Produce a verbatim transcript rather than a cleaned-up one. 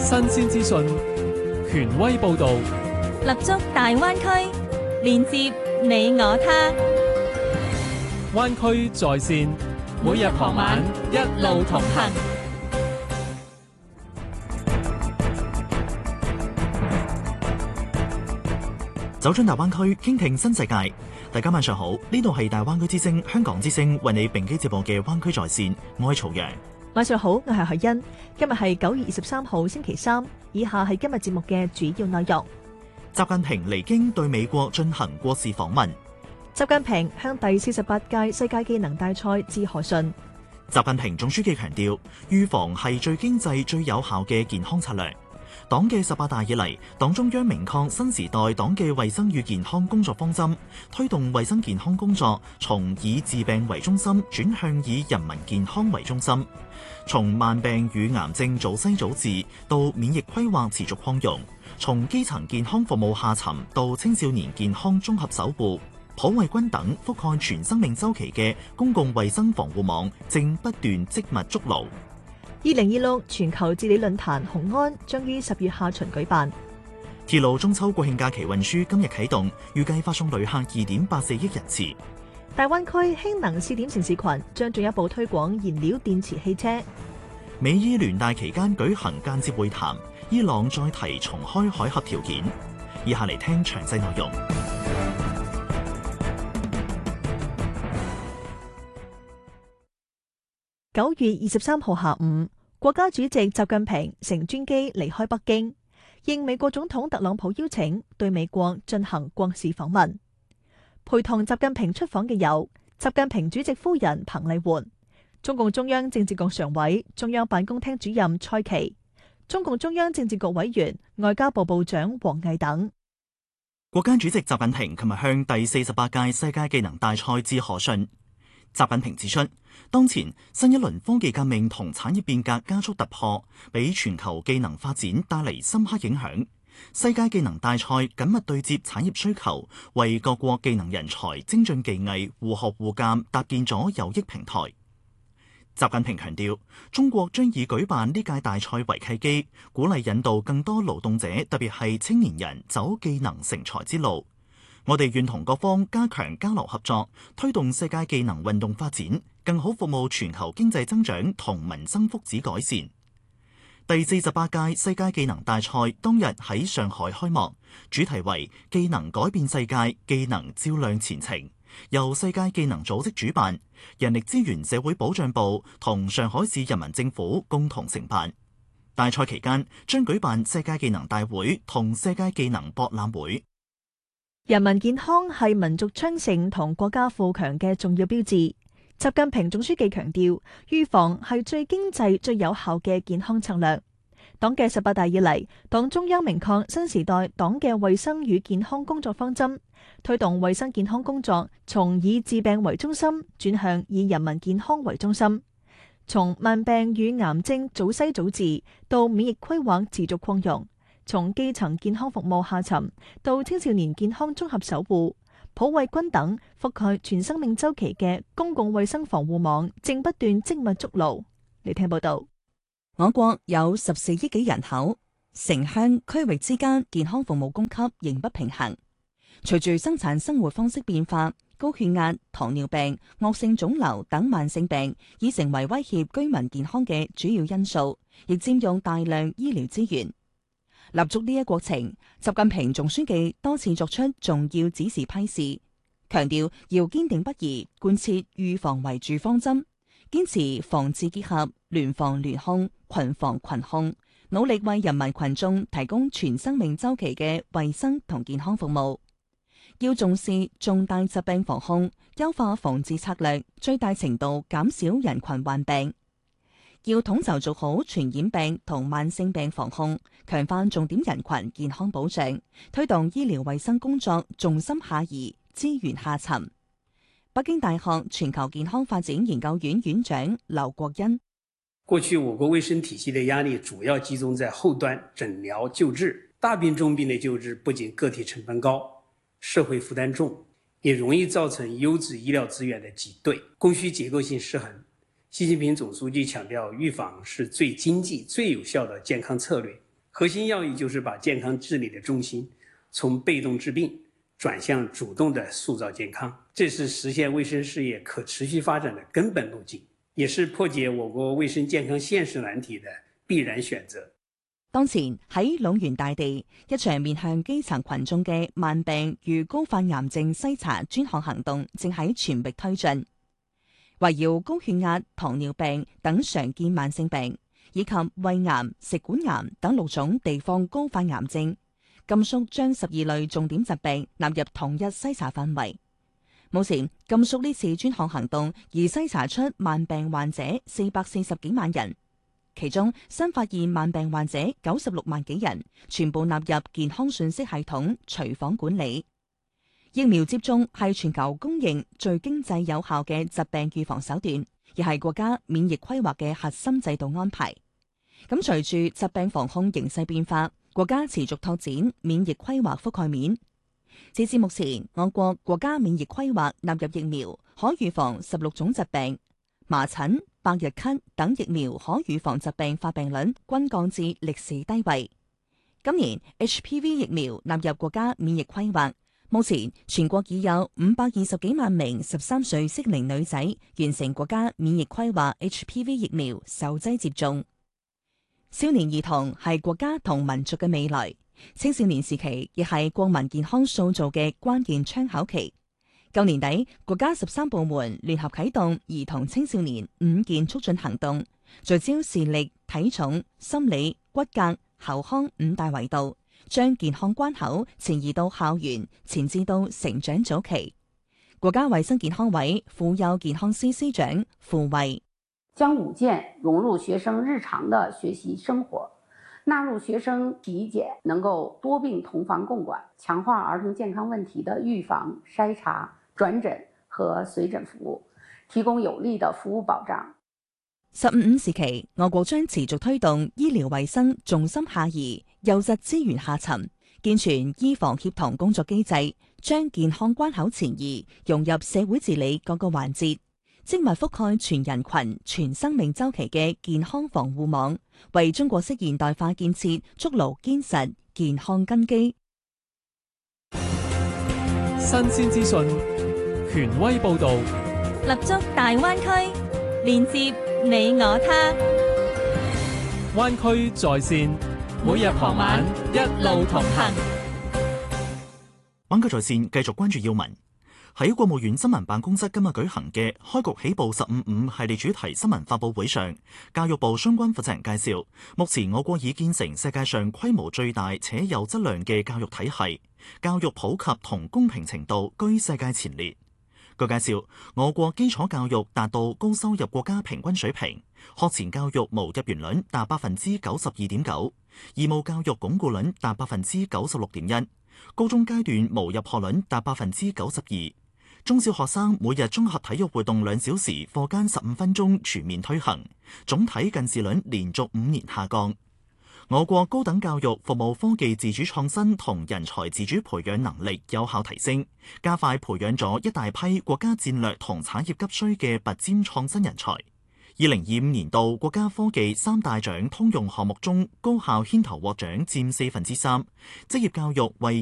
新鮮資訊，權威報導， 立足大灣區，連接你我他。 灣區在線，每日傍晚一路同行。 走進大灣區，傾聽新世界。大家晚上好，呢度係大灣區之聲、香港之聲為你並機直播嘅灣區在線，我係曹陽。 晚上好，我係海欣。今日係九月二十三號星期三，以下係今日節目嘅主要內容。 習近平離京對美國進行國事訪問。 習近平向第四十八屆世界技能大賽致賀信。 習近平總書記強調，預防係最經濟、最有效嘅健康策略。黨嘅十八大以嚟，黨中央明確新時代黨嘅衛生與健康工作方針，推動衛生健康工作從以治病為中心轉向以人民健康為中心，從慢病與癌症早篩早治到免疫規劃持續擴容，從基層健康服務下沉到青少年健康綜合守護，普惠均等覆蓋全生命週期嘅公共衛生防護網正不斷積密築牢。 二零二六全球治理論壇雄安將於十月下旬舉辦。 鐵路中秋國慶假期運輸今日啟動，預計發送旅客二點八四億人次。 大灣區氫能試點城市群將進一步推廣燃料電池汽車。 美伊聯大期間舉行間接會談，伊朗再提重開海峽條件。以下嚟聽詳細內容。 九月二十三號下午，國家主席習近平乘專機離開北京，應美國總統特朗普邀請，對美國進行國事訪問。陪同習近平出訪嘅有習近平主席夫人彭麗媛、中共中央政治局常委、中央辦公廳主任蔡奇、中共中央政治局委員、外交部部長王毅等。 國家主席習近平琴日向第四十八屆世界技能大賽致賀信。習近平指出，當前新一輪科技革命同產業變革加速突破，俾全球技能發展帶嚟深刻影響。世界技能大賽緊密對接產業需求，為各國技能人才精進技藝互學互鑒搭建咗有益平台。習近平強調，中國將以舉辦呢屆大賽為契機，鼓勵引導更多勞動者，特別係青年人走技能成才之路。我哋願同各方加強交流合作，推動世界技能運動發展，更好服務全球經濟增長同民生福祉改善。第四十八屆世界技能大賽當日喺上海開幕，主題為技能改變世界，技能照亮前程，由世界技能組織主辦，人力資源社會保障部同上海市人民政府共同承辦。大賽期間將舉辦世界技能大會同世界技能博覽會。 人民健康係民族昌盛同國家富強嘅重要標誌。習近平總書記強調，預防係最經濟、最有效嘅健康策略。黨嘅十八大以嚟，黨中央明確新時代黨嘅衛生與健康工作方針，推動衛生健康工作從以治病為中心轉向以人民健康為中心，從慢病與癌症早篩早治到免疫規劃持續擴容，從基層健康服務下沉到青少年健康綜合守護，普惠均等覆蓋全生命週期嘅公共衛生防護網正不斷積密築牢。嚟聽報道。 我國有十四億幾人口，城鄉區域之間健康服務供給仍不平衡。隨住生產生活方式變化，高血壓、糖尿病、惡性腫瘤等慢性病已成為威脅居民健康嘅主要因素，亦佔用大量醫療資源。立足呢一過程，習近平總書記多次作出重要指示批示，強調要堅定不移貫徹預防為主方針，堅持防治結合、聯防聯控、群防群控，努力為人民群眾提供全生命週期嘅衛生同健康服務。要重視重大疾病防控，優化防治策略，最大程度減少人群患病。要統籌做好傳染病同慢性病防控，強化重點人群健康保障，推動醫療衛生工作重心下移、資源下沉。北京大學全球健康發展研究院院長劉國恩： 過去我國衛生體系的壓力主要集中在後端診療救治，大病重病的救治不僅個體成本高，社會負擔重，也容易造成優質醫療資源的擠兌、供需結構性失衡。習近平總書記強調，預防是最經濟、最有效的健康策略。 核心要义就是把健康治理的重心从被动治病转向主动的塑造健康，这是实现卫生事业可持续发展的根本路径，也是破解我國衛生健康現實難題的必然選擇。 當前喺廬源大地，一場面向基層群眾嘅慢病與高發癌症篩查專項行動正喺全域推進，圍繞高血壓、糖尿病等常見慢性病，以及胃癌、食管癌等六種地方高發癌症，甘肅將十二類重點疾病納入同一篩查範圍。目前，甘肅呢次專項行動已篩查出慢病患者四百四十幾萬人。其中新發現慢病患者九十六萬幾人，全部納入健康信息系統隨訪管理。疫苗接種係全球公認最經濟有效嘅疾病預防手段，亦係國家免疫規劃嘅核心制度安排。咁隨住疾病防控形勢變化，國家持續拓展免疫規劃覆蓋面。截至目前，我國國家免疫規劃納入疫苗可預防十六種疾病，麻疹、百日咳等疫苗可預防疾病發病率均降至歷史低位。今年 H P V 疫苗納入國家免疫規劃，目前全國已有五百二十幾萬名十三歲適齡女仔完成國家免疫規劃 H P V 疫苗首劑接種。少年兒童係國家同民族嘅未來，青少年時期亦係國民健康塑造嘅關鍵窗口期。舊年底，國家十三部門聯合啟動兒童青少年五健促進行動，聚焦視力、體重、心理、骨骼、口腔五大維度，將健康關口前移到校園，前置到成長早期。國家衛生健康委婦幼健康司司長傅衛， 將五健融入學生日常的學習生活，納入學生體檢，能夠多病同防共管，強化兒童健康問題的預防、篩查、轉診和隨診服務，提供有力的服務保障。 十五五時期，我國將持續推動醫療衛生重心下移，優質資源下沉，健全醫防協同工作機制，將健康關口前移融入社會治理各個環節，精密覆蓋全人群、全生命週期嘅健康防護網，為中國式現代化建設築牢堅實健康根基。 新鮮資訊，權威報導， 立足大灣區，連接你我他。 灣區在線，每日傍晚一路同行。 灣區在線繼續關注要聞。喺國務院新聞辦公室今日舉行嘅開局起步十五五系列主題新聞發佈會上，教育部相關負責人介紹，目前我國已建成世界上規模最大且有質量嘅教育體系，教育普及同公平程度居世界前列。據介紹，我國基礎教育達到高收入國家平均水平，學前教育無入園率達百分之九十二點九，義務教育鞏固率達百分之九十六點一，高中階段無入學率達百分之九十二。中小學生每日綜合體育活動兩小時，課間十五分鐘全面推行，總體近視率連續五年下降。我國高等教育服務科技自主創新同人才自主培養能力有效提升，加快培養咗一大批國家戰略同產業急需嘅拔尖創新人才。二零二五年度國家科技三大獎通用項目中，高校牽頭獲獎佔四分之三，職業教育為